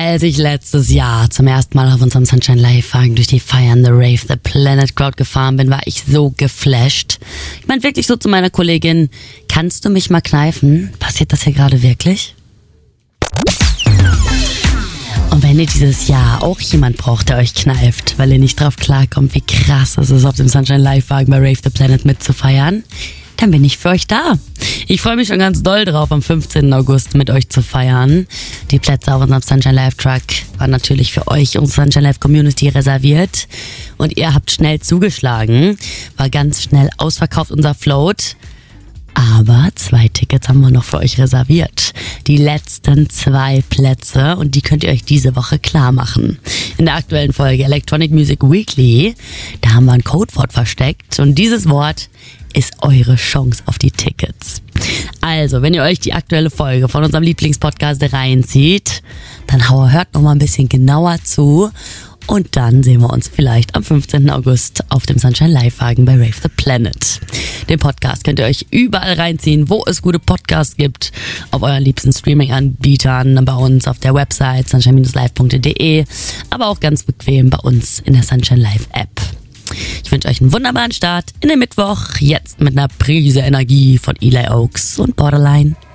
Als ich letztes Jahr zum ersten Mal auf unserem Sunshine Live-Wagen durch die Feiern The Rave the Planet Crowd gefahren bin, war ich so geflasht. Ich meinte wirklich so zu meiner Kollegin, kannst du mich mal kneifen? Passiert das hier gerade wirklich? Und wenn ihr dieses Jahr auch jemand braucht, der euch kneift, weil ihr nicht drauf klarkommt, wie krass es ist, auf dem Sunshine Live-Wagen bei Rave the Planet mitzufeiern, dann bin ich für euch da. Ich freue mich schon ganz doll drauf, am 15. August mit euch zu feiern. Die Plätze auf unserem Sunshine Live Truck waren natürlich für euch, unsere Sunshine Live Community, reserviert. Und ihr habt schnell zugeschlagen. War ganz schnell ausverkauft, unser Float. Aber 2 Tickets haben wir noch für euch reserviert. Die letzten 2 Plätze und die könnt ihr euch diese Woche klar machen. In der aktuellen Folge Electronic Music Weekly, da haben wir ein Codewort versteckt und dieses Wort ist eure Chance auf die Tickets. Also, wenn ihr euch die aktuelle Folge von unserem Lieblingspodcast reinzieht, dann hört noch mal ein bisschen genauer zu und dann sehen wir uns vielleicht am 15. August auf dem Sunshine Live-Wagen bei Rave the Planet. Den Podcast könnt ihr euch überall reinziehen, wo es gute Podcasts gibt, auf euren liebsten Streaming-Anbietern, bei uns auf der Website sunshine-live.de, aber auch ganz bequem bei uns in der Sunshine Live-App. Ich wünsche euch einen wunderbaren Start in den Mittwoch, jetzt mit einer Prise Energie von Eli Oaks und Borderline.